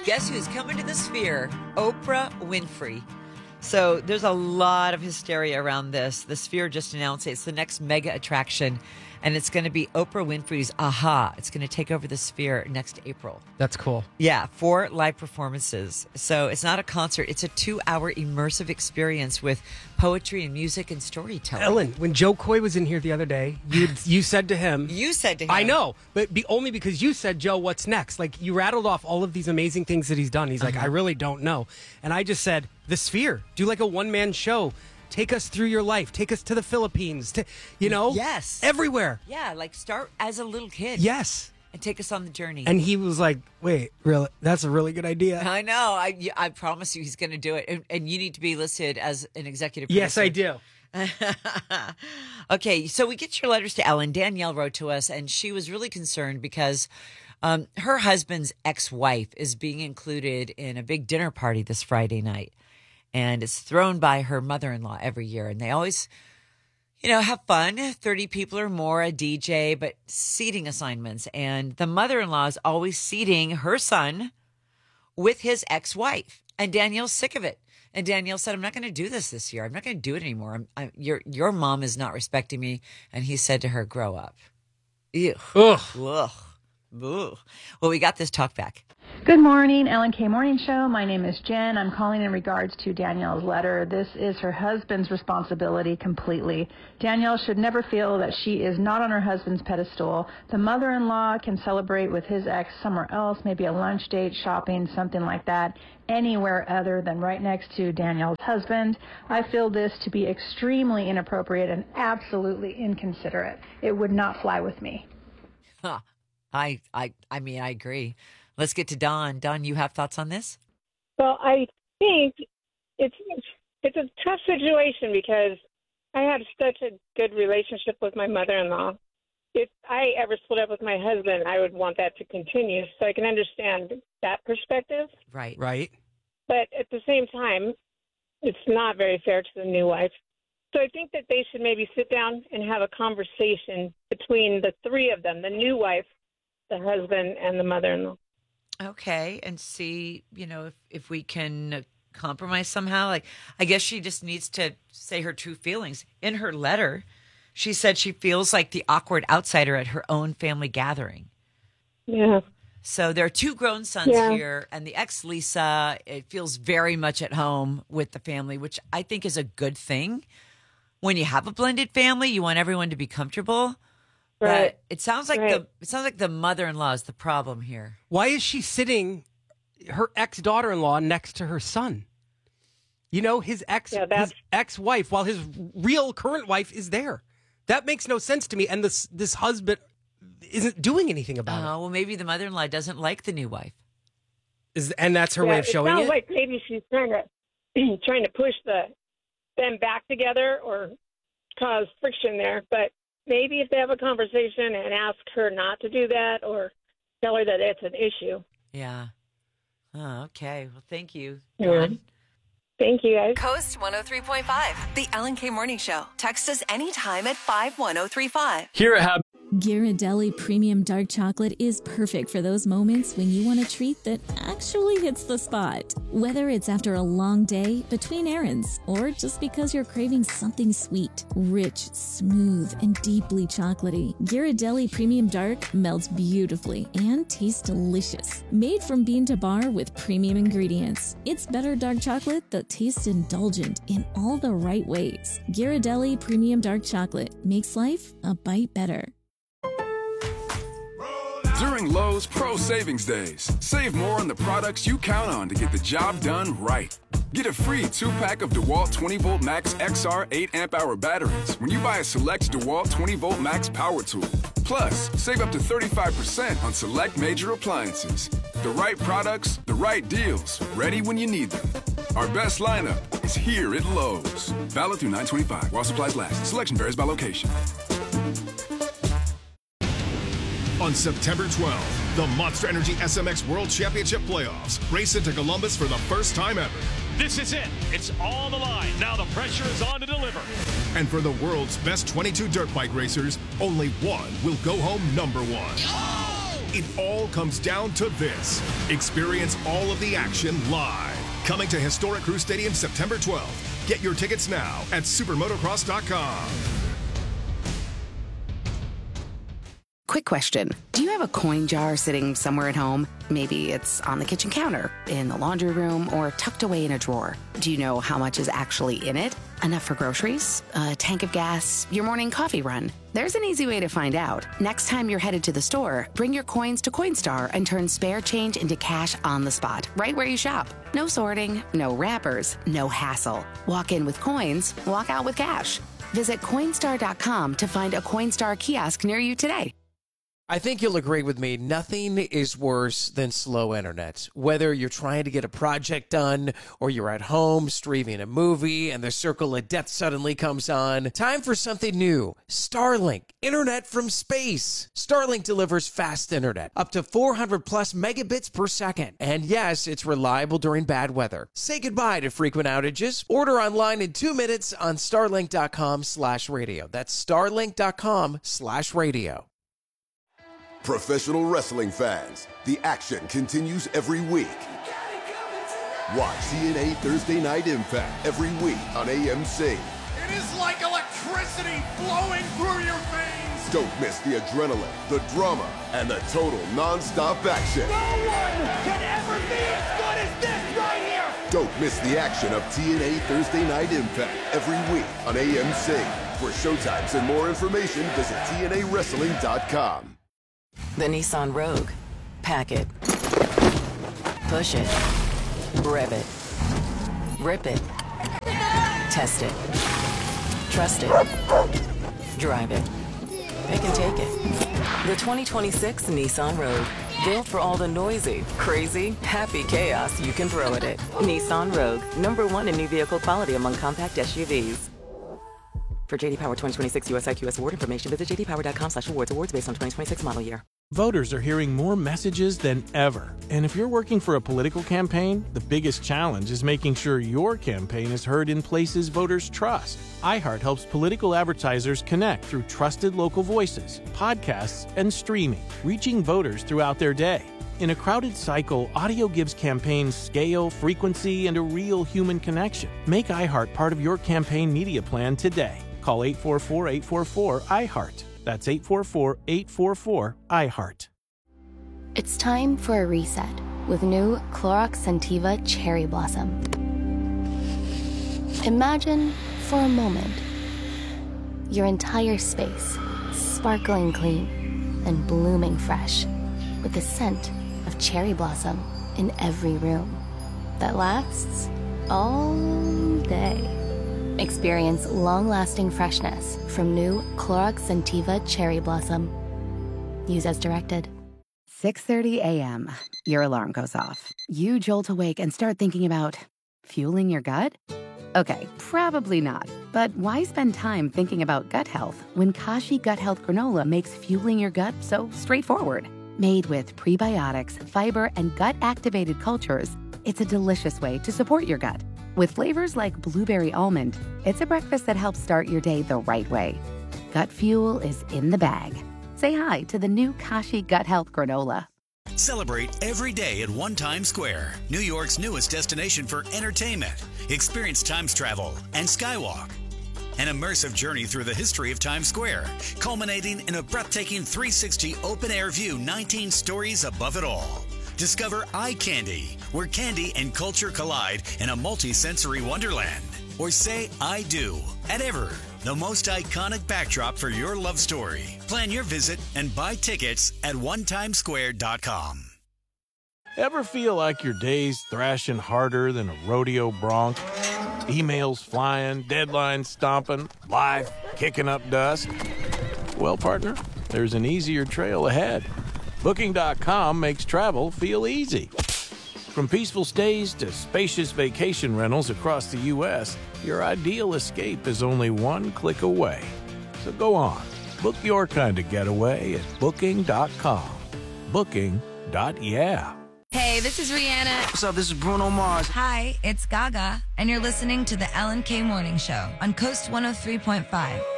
Guess who's coming to the Sphere? Oprah Winfrey. So there's a lot of hysteria around this. The Sphere just announced it's the next mega attraction, and it's going to be Oprah Winfrey's Aha. It's going to take over the Sphere next April. That's cool. Yeah, 4 live performances. So it's not a concert. It's a 2-hour immersive experience with poetry and music and storytelling. Ellen, when Joe Coy was in here the other day, you said to him... You said to him. I know, but only because you said, Joe, what's next? Like, you rattled off all of these amazing things that he's done. He's like, I really don't know. And I just said, the Sphere. Do like a one-man show. Take us through your life. Take us to the Philippines. Yes. Everywhere. Yeah, like start as a little kid. Yes. And take us on the journey. And he was like, wait, really? That's a really good idea. I know. I promise you he's going to do it. And you need to be listed as an executive producer. Yes, I do. Okay, so we get your letters to Ellen. Danielle wrote to us, and she was really concerned because her husband's ex-wife is being included in a big dinner party this Friday night. And it's thrown by her mother-in-law every year. And they always, have fun. 30 people or more, a DJ, but seating assignments. And the mother-in-law is always seating her son with his ex-wife. And Danielle's sick of it. And Danielle said, I'm not going to do this year. I'm not going to do it anymore. Your mom is not respecting me. And he said to her, grow up. Ew. Ugh. Ugh. Ugh. Well, we got this talk back. Good morning, Ellen K. Morning Show. My name is Jen. I'm calling in regards to Danielle's letter. This is her husband's responsibility completely. Danielle should never feel that she is not on her husband's pedestal. The mother-in-law can celebrate with his ex somewhere else, maybe a lunch date, shopping, something like that, anywhere other than right next to Danielle's husband. I feel this to be extremely inappropriate and absolutely inconsiderate. It would not fly with me. Huh. I mean, I agree. Let's get to Don. Don, you have thoughts on this? Well, I think it's a tough situation because I had such a good relationship with my mother-in-law. If I ever split up with my husband, I would want that to continue. So I can understand that perspective. Right. Right. But at the same time, it's not very fair to the new wife. So I think that they should maybe sit down and have a conversation between the three of them, the new wife, the husband, and the mother-in-law. Okay, and see, if we can compromise somehow. Like, I guess she just needs to say her true feelings. In her letter, she said she feels like the awkward outsider at her own family gathering. Yeah. So there are 2 grown sons here, and the ex, Lisa, it feels very much at home with the family, which I think is a good thing. When you have a blended family, you want everyone to be comfortable. Right. But it sounds like the mother-in-law is the problem here. Why is she sitting her ex-daughter-in-law next to her son? His ex-wife, while his real current wife is there. That makes no sense to me. And this husband isn't doing anything about it. Well, maybe the mother-in-law doesn't like the new wife. And that's her way of showing it? It sounds like maybe she's trying to push them back together or cause friction there. But maybe if they have a conversation and ask her not to do that or tell her that it's an issue. Yeah. Oh, okay. Well, thank you, Yeah. Dawn. Thank you, guys. Coast 103.5, the Ellen K. Morning Show. Text us anytime at 51035. Here at Hab. Ghirardelli Premium Dark Chocolate is perfect for those moments when you want a treat that actually hits the spot. Whether it's after a long day, between errands, or just because you're craving something sweet, rich, smooth, and deeply chocolatey, Ghirardelli Premium Dark melts beautifully and tastes delicious. Made from bean to bar with premium ingredients, it's better dark chocolate that tastes indulgent in all the right ways. Ghirardelli Premium Dark Chocolate makes life a bite better. During Lowe's Pro Savings Days, save more on the products you count on to get the job done right. Get a free 2-pack of DeWalt 20-volt Max XR 8 amp-hour batteries when you buy a select DeWalt 20-volt Max power tool. Plus, save up to 35% on select major appliances. The right products, the right deals, ready when you need them. Our best lineup is here at Lowe's. Valid through 9/25 while supplies last. Selection varies by location. On September 12th, the Monster Energy SMX World Championship Playoffs race into Columbus for the first time ever. This is it. It's all the line. Now the pressure is on to deliver. And for the world's best 22 dirt bike racers, only one will go home number one. It all comes down to this. Experience all of the action live. Coming to Historic Crew Stadium September 12th. Get your tickets now at supermotocross.com. Quick question. Do you have a coin jar sitting somewhere at home? Maybe it's on the kitchen counter, in the laundry room, or tucked away in a drawer. Do you know how much is actually in it? Enough for groceries, a tank of gas, your morning coffee run? There's an easy way to find out. Next time you're headed to the store, bring your coins to Coinstar and turn spare change into cash on the spot, right where you shop. No sorting, no wrappers, no hassle. Walk in with coins, walk out with cash. Visit Coinstar.com to find a Coinstar kiosk near you today. I think you'll agree with me. Nothing is worse than slow internet. Whether you're trying to get a project done or you're at home streaming a movie and the circle of death suddenly comes on. Time for something new. Starlink. Internet from space. Starlink delivers fast internet. Up to 400 plus megabits per second. And yes, it's reliable during bad weather. Say goodbye to frequent outages. Order online in 2 minutes on starlink.com/radio. That's starlink.com/radio. Professional wrestling fans, the action continues every week. Watch TNA Thursday Night Impact every week on AMC. It is like electricity flowing through your veins. Don't miss the adrenaline, the drama, and the total non-stop action. No one can ever be as good as this right here. Don't miss the action of TNA Thursday Night Impact every week on AMC. For showtimes and more information, visit TNAWrestling.com. The Nissan Rogue. Pack it. Push it. Rev it. Rip it. Test it. Trust it. Drive it. Pick and take it. The 2026 Nissan Rogue. Built for all the noisy, crazy, happy chaos you can throw at it. Nissan Rogue. #1 in new vehicle quality among compact SUVs. For JD Power 2026 US IQS award information, visit jdpower.com/awards. Awards based on 2026 model year. Voters are hearing more messages than ever. And if you're working for a political campaign, the biggest challenge is making sure your campaign is heard in places voters trust. iHeart helps political advertisers connect through trusted local voices, podcasts, and streaming, reaching voters throughout their day. In a crowded cycle, audio gives campaigns scale, frequency, and a real human connection. Make iHeart part of your campaign media plan today. Call 844-844-iHeart. That's 844-844-iHeart. It's time for a reset with new Clorox Scentiva Cherry Blossom. Imagine, for a moment, your entire space sparkling clean and blooming fresh with the scent of cherry blossom in every room that lasts all day. Experience long-lasting freshness from new Clorox Scentiva Cherry Blossom. Use as directed. 6:30 a.m. Your alarm goes off. You jolt awake and start thinking about fueling your gut? Okay, probably not. But why spend time thinking about gut health when Kashi Gut Health Granola makes fueling your gut so straightforward? Made with prebiotics, fiber, and gut-activated cultures, it's a delicious way to support your gut. With flavors like blueberry almond, it's a breakfast that helps start your day the right way. Gut fuel is in the bag. Say hi to the new Kashi Gut Health Granola. Celebrate every day at One Times Square, New York's newest destination for entertainment. Experience Times Travel and Skywalk. An immersive journey through the history of Times Square, culminating in a breathtaking 360 open-air view 19 stories above it all. Discover Eye Candy, where candy and culture collide in a multi-sensory wonderland. Or say I do at Ever, the most iconic backdrop for your love story. Plan your visit and buy tickets at onetimesquare.com. Ever feel like your day's thrashing harder than a rodeo bronc? Emails flying, deadlines stomping, life kicking up dust? Well, partner, there's an easier trail ahead. Booking.com makes travel feel easy. From peaceful stays to spacious vacation rentals across the U.S., your ideal escape is only one click away. So go on, book your kind of getaway at Booking.com. Booking.yeah. Hey, this is Rihanna. What's up? This is Bruno Mars. Hi, it's Gaga, and you're listening to the Ellen K Morning Show on Coast 103.5.